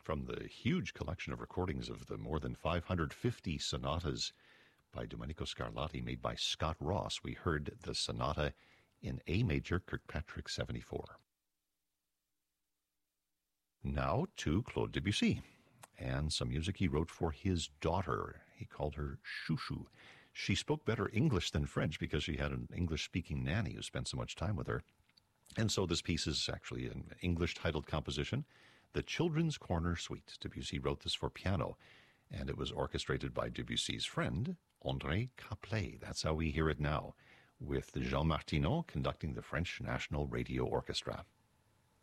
From the huge collection of recordings of the more than 550 sonatas by Domenico Scarlatti made by Scott Ross, we heard the sonata in A major, Kirkpatrick 74. Now to Claude Debussy and some music he wrote for his daughter. He called her Chouchou. She spoke better English than French because she had an English-speaking nanny who spent so much time with her. And so this piece is actually an English-titled composition, The Children's Corner Suite. Debussy wrote this for piano, and it was orchestrated by Debussy's friend, André Caplet. That's how we hear it now, with Jean Martineau conducting the French National Radio Orchestra.